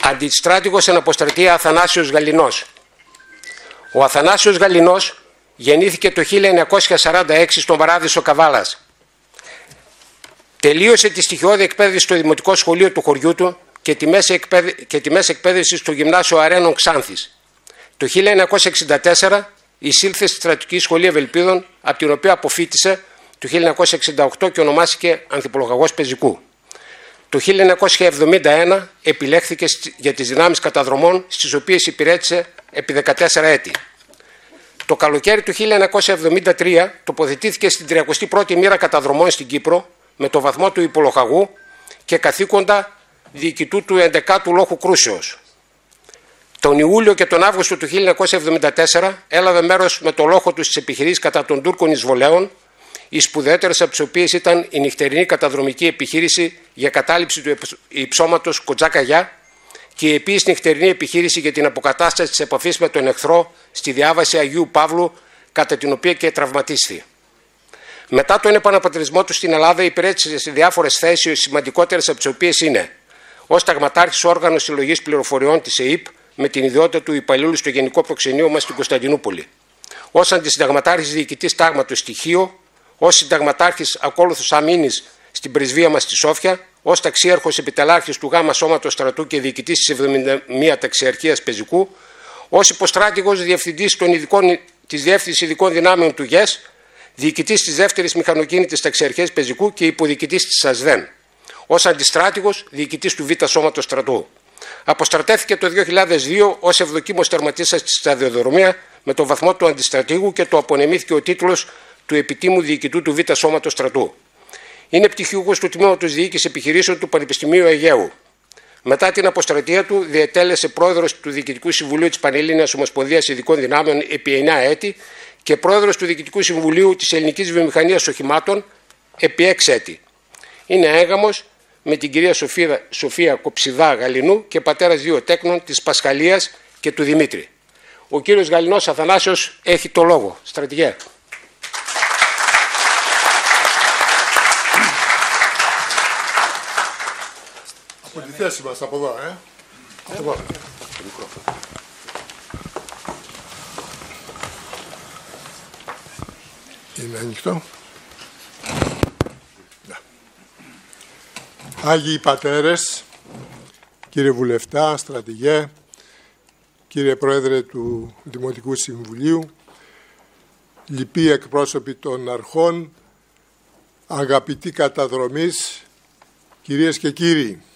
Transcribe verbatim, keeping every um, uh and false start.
Αντιστράτηγος εν αποστρατεία Αθανάσιος Γαλινός. Ο Αθανάσιος Γαλινός γεννήθηκε το χίλια εννιακόσια σαράντα έξι στον Παράδεισο Καβάλας. Τελείωσε τη στοιχειώδη εκπαίδευση στο δημοτικό σχολείο του χωριού του και τη μέση, εκπαίδευση, και τη μέση εκπαίδευση στο γυμνάσιο Αρένων Ξάνθης. Το χίλια εννιακόσια εξήντα τέσσερα εισήλθε στη στρατιωτική σχολή Ευελπίδων, από την οποία αποφοίτησε το χίλια εννιακόσια εξήντα οκτώ και ονομάστηκε ανθιπολογαγός πεζικού. Το χίλια εννιακόσια εβδομήντα ένα επιλέχθηκε για τις δυνάμεις καταδρομών, στις οποίες υπηρέτησε επί δεκατέσσερα έτη. Το καλοκαίρι του χίλια εννιακόσια εβδομήντα τρία τοποθετήθηκε στην τριακοστή πρώτη μοίρα καταδρομών στην Κύπρο με το βαθμό του υπολογαγού και καθήκοντα διοικητού του ενδεκάτου λόχου κρούσεως. Τον Ιούλιο και τον Αύγουστο του χίλια εννιακόσια εβδομήντα τέσσερα έλαβε μέρος με το λόχο του στις επιχειρήσεις κατά των Τούρκων εισβολέων, οι σπουδαίτερες από τις οποίες ήταν η νυχτερινή καταδρομική επιχείρηση για κατάληψη του υψώματος Κοτζάκαγιά και η επίσης νυχτερινή επιχείρηση για την αποκατάσταση της επαφής με τον εχθρό στη διάβαση Αγίου Παύλου, κατά την οποία και τραυματίστη. Μετά τον επαναπατρισμό του στην Ελλάδα υπηρέτησε σε διάφορες θέσεις, οι σημαντικότερες από τις οποίες είναι ως ταγματάρχης όργανο συλλογής πληροφοριών της ΕΥΠ με την ιδιότητα του υπαλλήλου στο Γενικό Προξενείο μας στην Κωνσταντινούπολη, ως αντισυνταγματάρχης διοικητής τάγματος στοιχείο, ως συνταγματάρχης ακόλουθος αμήνης στην πρεσβεία μας στη Σόφια, ως ταξίαρχος επιτελάρχης του Γάμα Σώματος Στρατού και διοικητής της εβδομήντα μία Ταξιαρχίας Πεζικού, ως υποστράτηγος διευθυντής των ειδικών, της Διεύθυνσης Ειδικών Δυνάμεων του ΓΕΣ, διοικητής της δεύτερης Μηχανοκίνητης Ταξιαρχίας Πεζικού και υποδιοικητής της ΑΣΔΕΝ, ως αντιστράτηγος διοικητής του Β Σώματος Στρατού. Αποστρατεύθηκε το δύο χιλιάδες δύο ως ευδοκίμος τερματίσας στη σταδιοδρομία με το βαθμό του αντιστρατήγου και του απονεμήθηκε ο τίτλος του επιτήμου διοικητού του Β Σώματος Στρατού. Είναι πτυχιούχος του Τμήματος Διοίκησης Επιχειρήσεων του Πανεπιστημίου Αιγαίου. Μετά την αποστρατεία του, διετέλεσε πρόεδρος του Διοικητικού Συμβουλίου της Πανελλήνιας Ομοσπονδίας Ειδικών Δυνάμεων επί εννέα έτη και πρόεδρος του Διοικητικού Συμβουλίου της Ελληνικής Βιομηχανίας Οχημάτων επί έξι έτη. Είναι έγαμος με την κυρία Σοφία, Σοφία Κοψιδά Γαλινού και πατέρας δύο τέκνων, της Πασχαλίας και του Δημήτρη. Ο κύριος Γαλινός Αθανάσιος έχει το λόγο. Στρατηγέ. Από τη θέση μας, από εδώ, ε. Από εδώ. Είναι ανοιχτό. Ναι. Άγιοι Πατέρες, κύριε Βουλευτά, Στρατηγέ, κύριε Πρόεδρε του Δημοτικού Συμβουλίου, λοιποί εκπρόσωποι των αρχών, αγαπητοί καταδρομείς, κυρίες και κύριοι.